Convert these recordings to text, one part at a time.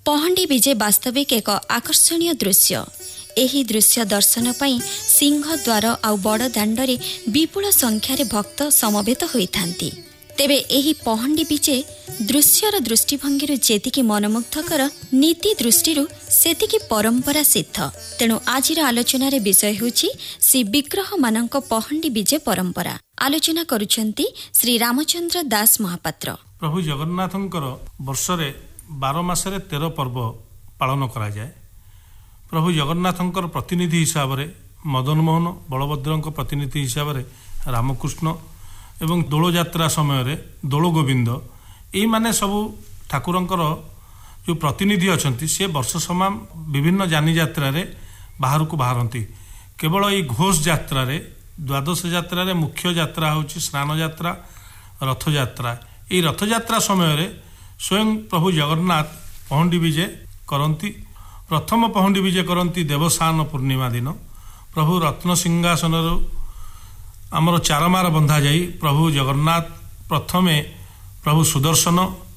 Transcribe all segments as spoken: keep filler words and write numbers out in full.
ପହଣ୍ଡି ବିଜେ ବାସ୍ତବିକ ଏକ ଆକର୍ଷଣୀୟ ଦୃଶ୍ୟ। ଏହି ଦୃଶ୍ୟ ଦର୍ଶନ ପାଇଁ ସିଂହ ଦ୍ୱାର ଆଉ ବଡ଼ ଦାଣ୍ଡରେ ବିପୁଳ ସଂଖ୍ୟାରେ ଭକ୍ତ ସମବେତ ହୋଇଥାନ୍ତି। ତେବେ ଏହି ପହଣ୍ଡି ବିଜେ ଦୃଶ୍ୟର ଦୃଷ୍ଟିଭଙ୍ଗୀରୁ ଯେତିକି ମନମୁଗ୍ଧକର, ନୀତି ଦୃଷ୍ଟିରୁ ସେତିକି ପରମ୍ପରା ସିଦ୍ଧ। ତେଣୁ ଆଜିର ଆଲୋଚନାର ବିଷୟ ହେଉଛି ଶ୍ରୀ ବିଗ୍ରହମାନଙ୍କ ପହଣ୍ଡି ବିଜେ ପରମ୍ପରା। ଆଲୋଚନା କରୁଛନ୍ତି ଶ୍ରୀ ରାମଚନ୍ଦ୍ର ଦାସ ମହାପାତ୍ର। ପ୍ରଭୁ ଜଗନ୍ନାଥଙ୍କର ବର୍ଷରେ ବାର ମାସରେ ତେର ପର୍ବ ପାଳନ କରାଯାଏ। ପ୍ରଭୁ ଜଗନ୍ନାଥଙ୍କର ପ୍ରତିନିଧି ହିସାବରେ ମଦନମୋହନ, ବଳଭଦ୍ରଙ୍କ ପ୍ରତିନିଧି ହିସାବରେ ରାମକୃଷ୍ଣ ଏବଂ ଦୋଳଯାତ୍ରା ସମୟରେ ଦୋଳ ଗୋବିନ୍ଦ, ଏଇମାନେ ସବୁ ଠାକୁରଙ୍କର ଯେଉଁ ପ୍ରତିନିଧି ଅଛନ୍ତି ସେ ବର୍ଷ ସମାନ ବିଭିନ୍ନ ଯାନିଯାତ୍ରାରେ ବାହାରକୁ ବାହାରନ୍ତି। କେବଳ ଏଇ ଘୋଷ ଯାତ୍ରାରେ, ଦ୍ୱାଦଶ ଯାତ୍ରାରେ ମୁଖ୍ୟ ଯାତ୍ରା ହେଉଛି ସ୍ନାନ ଯାତ୍ରା, ରଥଯାତ୍ରା। ଏଇ ରଥଯାତ୍ରା ସମୟରେ ସ୍ୱୟଂ ପ୍ରଭୁ ଜଗନ୍ନାଥ ପହଣ୍ଡି ବିଜେ କରନ୍ତି। ପ୍ରଥମ ପହଣ୍ଡି ବିଜେ କରନ୍ତି ଦେବସାନ ପୂର୍ଣ୍ଣିମା ଦିନ। ପ୍ରଭୁ ରତ୍ନସିଂହାସନରୁ ଆମର ଚାରମାର ବନ୍ଧା ଯାଇ ପ୍ରଭୁ ଜଗନ୍ନାଥ ପ୍ରଥମେ ପ୍ରଭୁ ସୁଦର୍ଶନ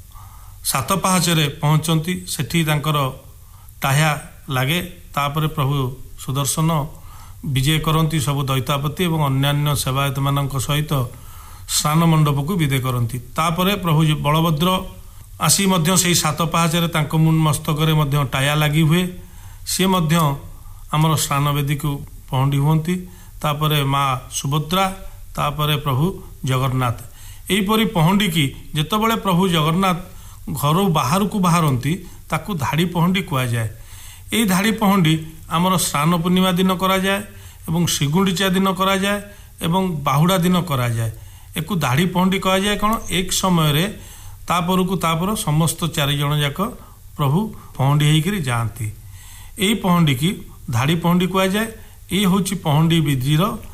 ସାତ ପାହାଚରେ ପହଞ୍ଚନ୍ତି। ସେଠି ତାଙ୍କର ଟାହ୍ୟା ଲାଗେ। ତାପରେ ପ୍ରଭୁ ସୁଦର୍ଶନ ବିଜେ କରନ୍ତି ସବୁ ଦୈତାପତି ଏବଂ ଅନ୍ୟାନ୍ୟ ସେବାୟତମାନଙ୍କ ସହିତ ସ୍ନାନ ମଣ୍ଡପକୁ ବିଜେ କରନ୍ତି। ତାପରେ ପ୍ରଭୁ ବଳଭଦ୍ର ଆସି ମଧ୍ୟ ସେଇ ସାତ ପାହାଚରେ ତାଙ୍କ ମସ୍ତକରେ ମଧ୍ୟ ଟାୟା ଲାଗି ହୁଏ। ସିଏ ମଧ୍ୟ ଆମର ସ୍ନାନ ବେଦୀକୁ ପହଣ୍ଡି ହୁଅନ୍ତି। ତାପରେ ମା ସୁଭଦ୍ରା, ତାପରେ ପ୍ରଭୁ ଜଗନ୍ନାଥ। ଏହିପରି ପହଣ୍ଡିକି ଯେତେବେଳେ ପ୍ରଭୁ ଜଗନ୍ନାଥ ଘରୁ ବାହାରକୁ ବାହାରନ୍ତି ତାକୁ ଧାଡ଼ି ପହଣ୍ଡି କୁହାଯାଏ। ଏଇ ଧାଡ଼ି ପହଣ୍ଡି ଆମର ସ୍ନାନ ପୂର୍ଣ୍ଣିମା ଦିନ କରାଯାଏ ଏବଂ ଶ୍ରୀଗୁଣ୍ଡିଚା ଦିନ କରାଯାଏ ଏବଂ ବାହୁଡ଼ା ଦିନ କରାଯାଏ। ଏକୁ ଧାଡ଼ି ପହଣ୍ଡି କୁହାଯାଏ। କ'ଣ ଏକ ସମୟରେ ତାପରକୁ ତାପର ସମସ୍ତ ଚାରିଜଣ ଯାକ ପ୍ରଭୁ ପହଣ୍ଡି ହେଇକରି ଯାଆନ୍ତି। ଏଇ ପହଣ୍ଡିକି ଧାଡ଼ି ପହଣ୍ଡି କୁହାଯାଏ। ଏଇ ହେଉଛି ପହଣ୍ଡି ବିଧିର